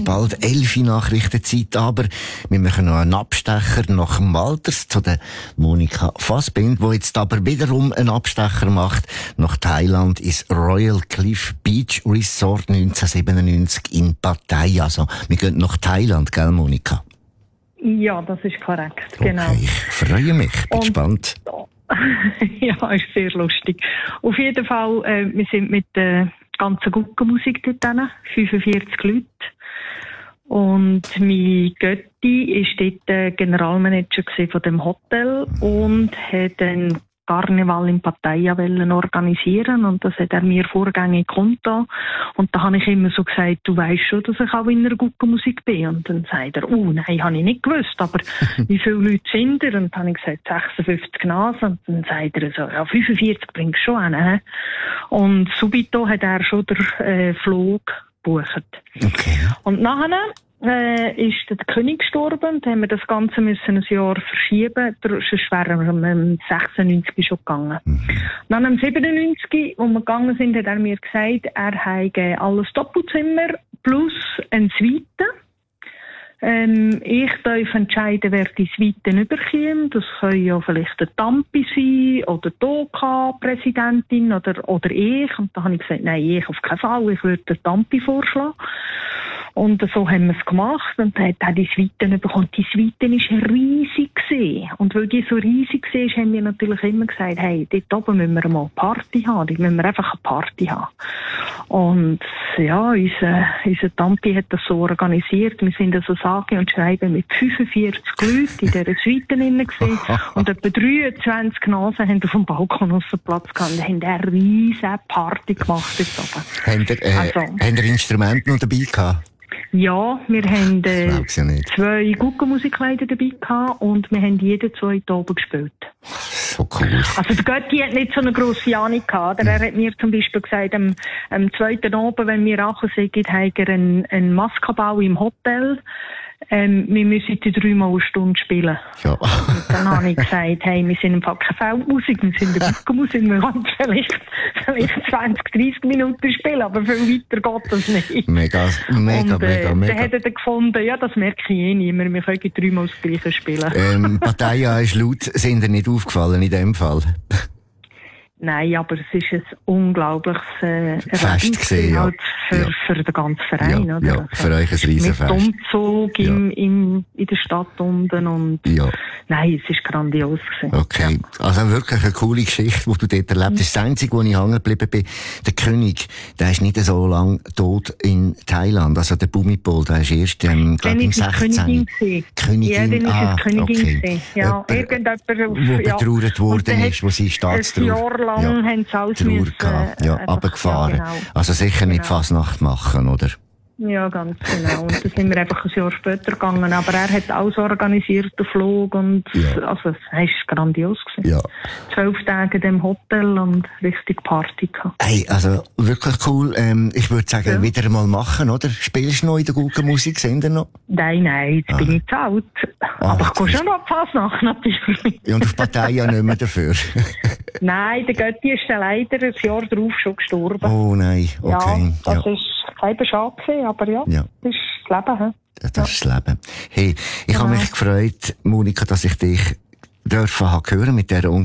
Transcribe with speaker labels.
Speaker 1: ist bald 11 Uhr Nachrichtenzeit, aber wir machen noch einen Abstecher nach dem Walters zu der Monika Fassbind, die jetzt aber wiederum einen Abstecher macht nach Thailand ins Royal Cliff Beach Resort 1997 in Pattaya. Also, wir gehen nach Thailand, gell, Monika?
Speaker 2: Ja, das ist korrekt, genau.
Speaker 1: Okay, ich freue mich, bin gespannt.
Speaker 2: Ja, ist sehr lustig. Auf jeden Fall, wir sind mit der ganzen Guckenmusik dort hin, 45 Leute. Und mein Götti war dort Generalmanager von dem Hotel und hat einen Karneval in Pattaya organisieren, und das hat er mir vorgängig kundgetan. Und da habe ich immer so gesagt, du weisst schon, dass ich auch in der Guckenmusik bin. Und dann sagt er, nein, habe ich nicht gewusst, aber wie viele Leute sind er? Und dann habe ich gesagt, 56 Nasen. Und dann sagt er so, ja, 45 bringst du schon hin. Und subito hat er schon den Flug gebucht. Okay. Und nachher ist der König gestorben, und haben wir das Ganze müssen ein Jahr verschieben, sonst wären wir am 96 schon gegangen. Dann am 97, wo wir gegangen sind, hat er mir gesagt, er habe alles Doppelzimmer plus eine Suite. Ich darf entscheiden, wer die Suite überkommt. Das können ja vielleicht der Tampi sein oder die OK-Präsidentin oder ich. Und da habe ich gesagt, nein, ich auf keinen Fall, ich würde den Tampi vorschlagen. Und so haben wir es gemacht, und dann hat er die Suite bekommen. Die Suite war riesig gewesen. Und weil die so riesig war, haben wir natürlich immer gesagt, hey, dort oben müssen wir mal eine Party haben. Dort müssen wir einfach eine Party haben. Und ja, unser Tampi hat das so organisiert. Wir sind also sage und schreiben mit 45 Leuten in dieser Suite drin gewesen. Und etwa 23 Nasen haben auf dem Balkon aus dem Platz gehabt. Und haben eine riesige Party gemacht dort oben.
Speaker 1: Habt ihr Instrumente noch dabei gehabt?
Speaker 2: Ja, wir haben 2 Guckenmusikleiter dabei gehabt, und wir haben jeden 2 oben gespielt.
Speaker 1: So cool.
Speaker 2: Also der Götti hat nicht so eine grosse Ahnung gehabt. Er hat mir zum Beispiel gesagt, am 2. Abend, wenn wir angesehen haben, hat er einen Maskenbau im Hotel. Wir müssen 3-mal eine Stunde spielen. Ja. Und dann habe ich gesagt, hey, wir sind im Fall keine Feldmusik, wir sind eine Guckenmusik, wir können vielleicht 20, 30 Minuten spielen, aber viel weiter geht das nicht. Mega. Dann hat er gefunden, ja, das merke ich eh nicht mehr, wir können 3-mal das Gleiche spielen.
Speaker 1: Pattaya ist laut, sind dir nicht aufgefallen in dem Fall?
Speaker 2: Nein, aber es ist ein unglaubliches
Speaker 1: Fest gewesen, ja.
Speaker 2: Halt für den ganzen Verein.
Speaker 1: Ja,
Speaker 2: oder?
Speaker 1: ja, für euch ein Riesenfest.
Speaker 2: Mit Umzug in der Stadt unten. Und nein, es ist grandios gewesen.
Speaker 1: Okay, also wirklich eine coole Geschichte, die du dort erlebt hast. Das Einzige, wo ich hängen geblieben bin, der König, der ist nicht so lange tot in Thailand. Also der Bhumipol, der ist erst, glaube ich, im 16.
Speaker 2: Königin. Ja, dann ist es Königin gewesen. Ja, irgendjemand
Speaker 1: wo betrauert worden ist, wo sie Staatstrauer
Speaker 2: haben sie alles
Speaker 1: runtergefahren.
Speaker 2: Genau.
Speaker 1: Also sicher nicht Fasnacht machen, oder?
Speaker 2: Ja, ganz genau. Und dann sind wir einfach ein Jahr später gegangen. Aber er hat alles organisiert, den Flug, und also es war grandios gewesen. Ja. 12 Tage in dem Hotel und richtig Party gehabt.
Speaker 1: Hey, also wirklich cool. Ich würde sagen, wieder mal machen, oder? Spielst du noch in der guten Musik? Sind ihr noch?
Speaker 2: Nein, jetzt bin ich zu alt. Aber ich gehe schon noch Fasnacht, natürlich.
Speaker 1: Und auf Pattaya nicht mehr dafür?
Speaker 2: Nein, der Götti ist leider ein Jahr darauf schon gestorben.
Speaker 1: Oh nein, okay.
Speaker 2: Ja, das ist kein Schade gewesen, aber das ist das Leben. He?
Speaker 1: Das ist das Leben. Hey, ich habe mich gefreut, Monika, dass ich dich hören mit dieser